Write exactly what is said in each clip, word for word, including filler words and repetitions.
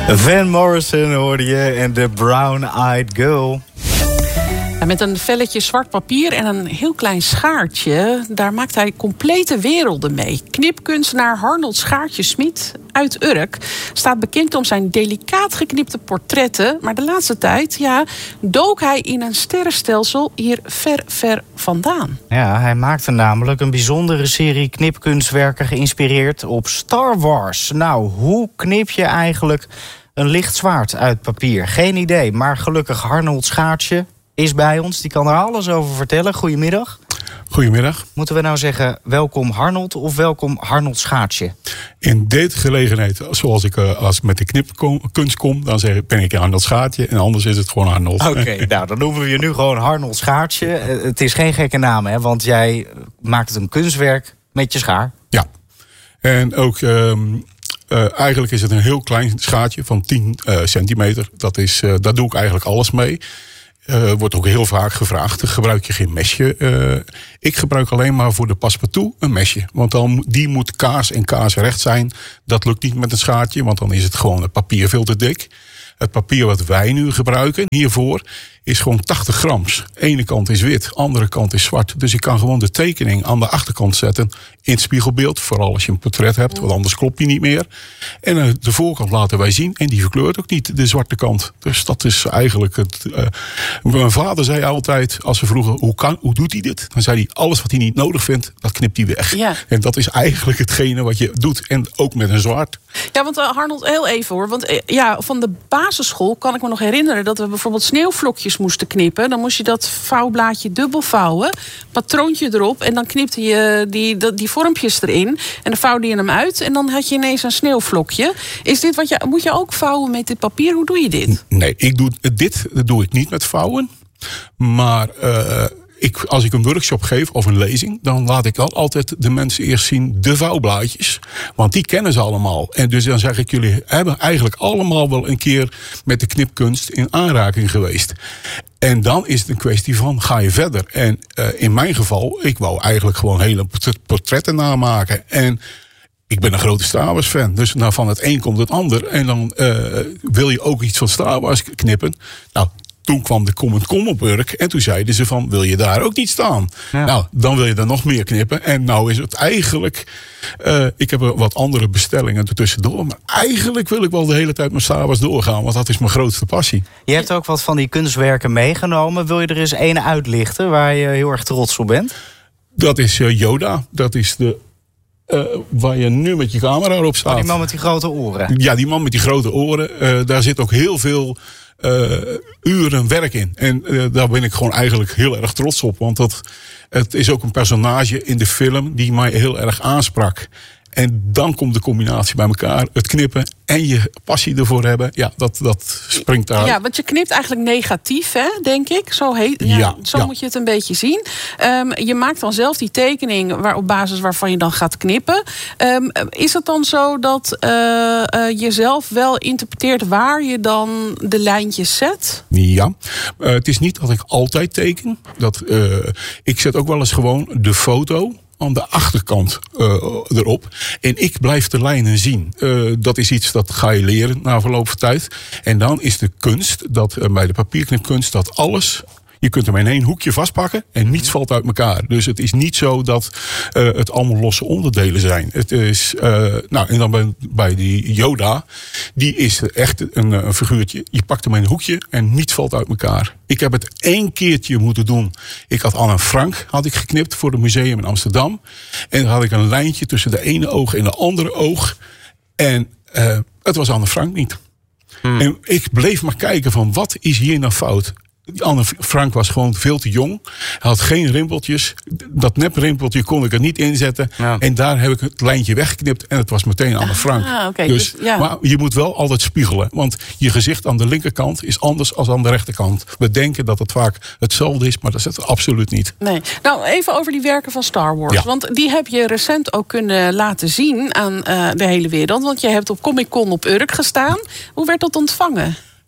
Van Morrison hoorde je en de Brown Eyed Girl. En met een velletje zwart papier en een heel klein schaartje, daar maakt hij complete werelden mee. Knipkunstenaar Harnold Schaartje-Smit uit Urk staat bekend om zijn delicaat geknipte portretten. Maar de laatste tijd, ja, dook hij in een sterrenstelsel hier ver, ver vandaan. Ja, hij maakte namelijk een bijzondere serie knipkunstwerken geïnspireerd op Star Wars. Nou, hoe knip je eigenlijk een licht zwaard uit papier? Geen idee, maar gelukkig Harnold Schaartje is bij ons. Die kan er alles over vertellen. Goedemiddag. Goedemiddag. Moeten we nou zeggen welkom Harnold of welkom Harnold Schaartje? In deze gelegenheid, zoals ik uh, als ik met de knipkunst kom, dan zeg ik, ben ik Harnold Schaartje en anders is het gewoon Harnold. Oké, okay, nou dan noemen we je nu gewoon Harnold Schaartje. Uh, het is geen gekke naam, hè, want jij maakt een kunstwerk met je schaar. Ja, en ook um, uh, eigenlijk is het een heel klein schaartje van tien uh, centimeter. Dat is, uh, daar doe ik eigenlijk alles mee. Uh, wordt ook heel vaak gevraagd, gebruik je geen mesje? Uh, ik gebruik alleen maar voor de passepartout een mesje. Want dan, die moet kaas en kaasrecht zijn. Dat lukt niet met een schaartje, want dan is het gewoon het papier veel te dik. Het papier wat wij nu gebruiken hiervoor is gewoon tachtig grams. Ene kant is wit, andere kant is zwart. Dus ik kan gewoon de tekening aan de achterkant zetten in het spiegelbeeld. Vooral als je een portret hebt, want anders klopt die niet meer. En de voorkant laten wij zien. En die verkleurt ook niet de zwarte kant. Dus dat is eigenlijk het. Uh, mijn vader zei altijd, als ze vroegen hoe, kan, hoe doet hij dit? Dan zei hij, alles wat hij niet nodig vindt, dat knipt hij weg. Ja. En dat is eigenlijk hetgene wat je doet. En ook met een zwaard. Ja, want uh, Harnold, heel even hoor. Want uh, ja, van de basisschool kan ik me nog herinneren dat we bijvoorbeeld sneeuwvlokjes moesten knippen. Dan moest je dat vouwblaadje dubbel vouwen, patroontje erop en dan knipte je die, die, die vormpjes erin en dan vouwde je hem uit en dan had je ineens een sneeuwvlokje. Is dit wat je, moet je ook vouwen met dit papier? Hoe doe je dit? Nee, ik doe, dit doe ik niet met vouwen. Maar uh, ik, als ik een workshop geef of een lezing, dan laat ik al altijd de mensen eerst zien de vouwblaadjes. Want die kennen ze allemaal. En dus dan zeg ik, jullie hebben eigenlijk allemaal wel een keer met de knipkunst in aanraking geweest. En dan is het een kwestie van, ga je verder? En uh, in mijn geval, ik wou eigenlijk gewoon hele portretten namaken. En ik ben een grote Star Wars fan. Dus nou, van het een komt het ander. En dan uh, wil je ook iets van Star Wars knippen. Nou, toen kwam de Comment Com op Urk. En toen zeiden ze van, wil je daar ook niet staan? Ja. Nou, dan wil je er nog meer knippen. En nou is het eigenlijk, Uh, ik heb wat andere bestellingen ertussendoor. Maar eigenlijk wil ik wel de hele tijd met Star Wars doorgaan. Want dat is mijn grootste passie. Je hebt ook wat van die kunstwerken meegenomen. Wil je er eens één uitlichten waar je heel erg trots op bent? Dat is uh, Yoda. Dat is de Uh, waar je nu met je camera op staat. Oh, die man met die grote oren. Ja, die man met die grote oren. Uh, daar zit ook heel veel uh, uren werk in. En uh, daar ben ik gewoon eigenlijk heel erg trots op. Want dat, het is ook een personage in de film die mij heel erg aansprak. En dan komt de combinatie bij elkaar. Het knippen en je passie ervoor hebben. Ja, dat, dat springt daar. Ja, want je knipt eigenlijk negatief, hè, denk ik. Zo, heet, ja, ja, zo ja. moet je het een beetje zien. Um, je maakt dan zelf die tekening waar, op basis waarvan je dan gaat knippen. Um, is het dan zo dat uh, uh, je zelf wel interpreteert waar je dan de lijntjes zet? Ja, uh, het is niet dat ik altijd teken. Dat, uh, ik zet ook wel eens gewoon de foto aan de achterkant uh, erop. En ik blijf de lijnen zien. Uh, dat is iets dat ga je leren na verloop van tijd. En dan is de kunst, dat uh, bij de papierknipkunst, dat alles, je kunt hem in één hoekje vastpakken en niets valt uit elkaar. Dus het is niet zo dat uh, het allemaal losse onderdelen zijn. Het is, uh, nou, en dan bij, bij die Yoda, die is echt een, een figuurtje. Je pakt hem in een hoekje en niets valt uit elkaar. Ik heb het één keertje moeten doen. Ik had Anne Frank had ik geknipt voor het museum in Amsterdam. En dan had ik een lijntje tussen de ene oog en de andere oog. En uh, het was Anne Frank niet. Hmm. En ik bleef maar kijken van, wat is hier nou fout? Anne Frank was gewoon veel te jong. Hij had geen rimpeltjes. Dat neprimpeltje kon ik er niet inzetten. Ja. En daar heb ik het lijntje weggeknipt. En het was meteen Anne Frank. Ah, okay. dus, dus, ja. Maar je moet wel altijd spiegelen. Want je gezicht aan de linkerkant is anders dan aan de rechterkant. We denken dat het vaak hetzelfde is. Maar dat is het absoluut niet. Nee. Nou, even over die werken van Star Wars. Ja. Want die heb je recent ook kunnen laten zien aan uh, de hele wereld. Want je hebt op Comic Con op Urk gestaan. Hoe werd dat ontvangen?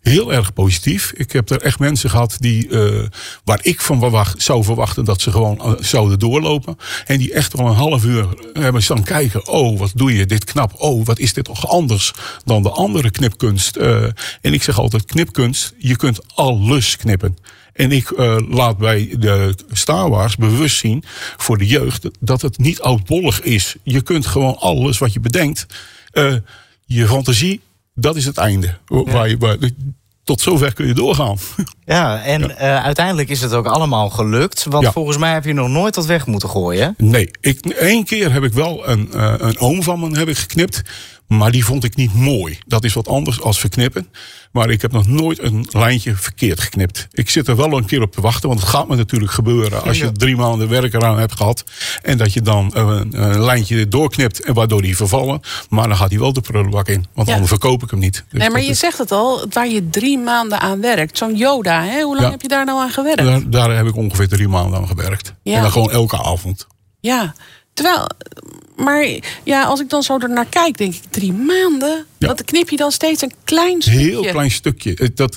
Heel erg positief. Ik heb er echt mensen gehad die, uh, waar ik van verwacht, zou verwachten dat ze gewoon uh, zouden doorlopen. En die echt wel een half uur hebben staan kijken. Oh, wat doe je dit knap. Oh, wat is dit toch anders dan de andere knipkunst. Uh, en ik zeg altijd, knipkunst, je kunt alles knippen. En ik uh, laat bij de Star Wars bewust zien voor de jeugd dat het niet oudbollig is. Je kunt gewoon alles wat je bedenkt. Uh, je fantasie, dat is het einde. Ja. Waar je, waar, tot zover kun je doorgaan. Ja, en ja. Uh, uiteindelijk is het ook allemaal gelukt. Want ja. volgens mij heb je nog nooit dat weg moeten gooien. Nee, ik, één keer heb ik wel een, uh, een oom van me heb ik geknipt. Maar die vond ik niet mooi. Dat is wat anders als verknippen. Maar ik heb nog nooit een lijntje verkeerd geknipt. Ik zit er wel een keer op te wachten. Want het gaat me natuurlijk gebeuren. Als je drie maanden werk eraan hebt gehad. En dat je dan een, een lijntje doorknipt. En waardoor die vervallen. Maar dan gaat hij wel de prullenbak in. Want ja. anders verkoop ik hem niet. Dus nee, maar je is... zegt het al. Waar je drie maanden aan werkt. Zo'n Yoda. Hè? Hoe lang ja. heb je daar nou aan gewerkt? Daar, daar heb ik ongeveer drie maanden aan gewerkt. Ja. En dan gewoon elke avond. Ja. Terwijl, maar ja, als ik dan zo ernaar kijk, denk ik, drie maanden? Ja. Dat knip je dan steeds een klein stukje. Heel klein stukje. Dat,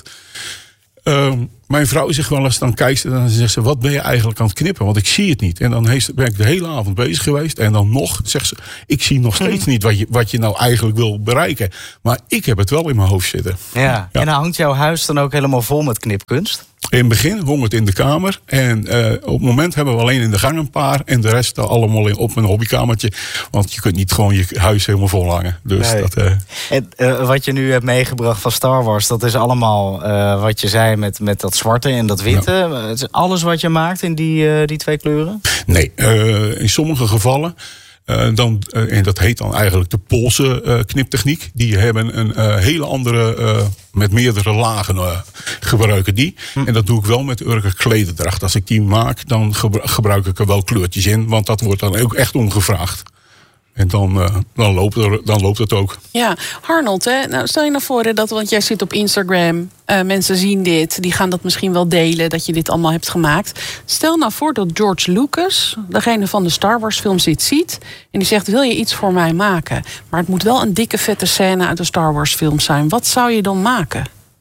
uh, mijn vrouw zegt wel eens, dan kijkt ze en dan zegt ze, wat ben je eigenlijk aan het knippen? Want ik zie het niet. En dan heeft, ben ik de hele avond bezig geweest. En dan nog, zegt ze, ik zie nog steeds hmm. niet wat je, wat je nou eigenlijk wil bereiken. Maar ik heb het wel in mijn hoofd zitten. Ja. Ja. En dan hangt jouw huis dan ook helemaal vol met knipkunst? In het begin hong het in de kamer. En uh, op het moment hebben we alleen in de gang een paar. En de rest allemaal in, op een hobbykamertje. Want je kunt niet gewoon je huis helemaal vol hangen. Dus nee. dat, uh... En uh, wat je nu hebt meegebracht van Star Wars. Dat is allemaal uh, wat je zei met, met dat zwarte en dat witte. Ja. Het is alles wat je maakt in die, uh, die twee kleuren? Nee, uh, in sommige gevallen. Uh, dan, uh, en dat heet dan eigenlijk de Poolse uh, kniptechniek. Die hebben een uh, hele andere, uh, met meerdere lagen uh, gebruiken die. Hm. En dat doe ik wel met Urker klederdracht. Als ik die maak, dan gebruik ik er wel kleurtjes in. Want dat wordt dan ook echt ongevraagd. En dan, uh, dan, loopt er, dan loopt het ook. Ja, Harnold, hè? Nou, stel je nou voor dat, want jij zit op Instagram. Uh, mensen zien dit, die gaan dat misschien wel delen, dat je dit allemaal hebt gemaakt. Stel nou voor dat George Lucas, degene van de Star Wars films, dit ziet. En die zegt, wil je iets voor mij maken? Maar het moet wel een dikke vette scène uit de Star Wars film zijn. Wat zou je dan maken?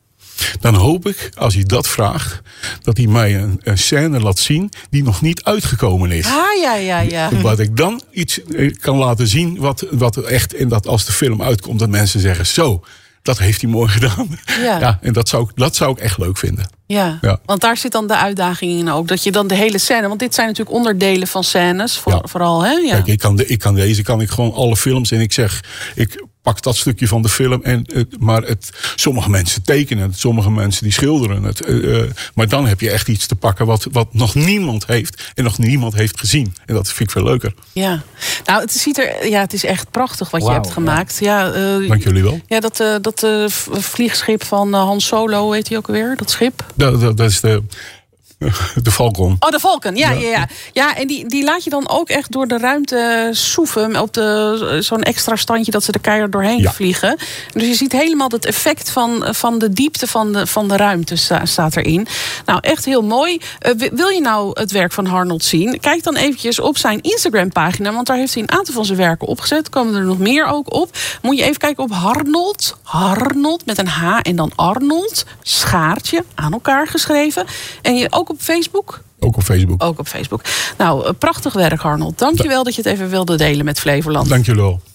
Dan hoop ik, als hij dat vraagt, dat hij mij een, een scène laat zien die nog niet uitgekomen is. Ah, ja, ja, ja. Wat ik dan iets kan laten zien, wat, wat echt, en dat als de film uitkomt, dat mensen zeggen, zo, dat heeft hij mooi gedaan. Ja. Ja, en dat zou, dat zou ik echt leuk vinden. Ja, ja, want daar zit dan de uitdaging in ook. Dat je dan de hele scène, want dit zijn natuurlijk onderdelen van scènes, voor, ja. vooral, hè? Ja. Kijk, ik kan, de, ik kan deze, kan ik gewoon alle films en ik zeg, ik pak dat stukje van de film. En, maar het, sommige mensen tekenen het, sommige mensen die schilderen het. Uh, maar dan heb je echt iets te pakken wat, wat nog niemand heeft en nog niemand heeft gezien. En dat vind ik veel leuker. Ja, nou, het ziet er, ja, het is echt prachtig wat wow, je hebt gemaakt. Ja. Ja, uh, dank jullie wel. Ja, dat, uh, dat uh, vliegschip van uh, Han Solo, hoe heet hij ook alweer? Dat schip? Dat, dat, dat is de... De Falcon. Oh, de Falcon, ja, ja. ja, ja. ja en die, die laat je dan ook echt door de ruimte soeven. Op de, zo'n extra standje dat ze er keihard doorheen ja. vliegen. Dus je ziet helemaal het effect van, van de diepte van de, van de ruimte sta, staat erin. Nou, echt heel mooi. Uh, wil je nou het werk van Harnold zien? Kijk dan eventjes op zijn Instagram-pagina. Want daar heeft hij een aantal van zijn werken opgezet. Komen er nog meer ook op. Moet je even kijken op Harnold. Harnold met een H en dan Arnold. Schaartje, aan elkaar geschreven. En je ook op Facebook? Ook op Facebook. Ook op Facebook. Nou, prachtig werk, Harnold. Dank je wel dat je het even wilde delen met Flevoland. Dank je wel.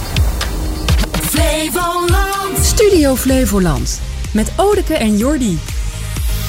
Flevoland. Studio Flevoland. Met Odeke en Jordi.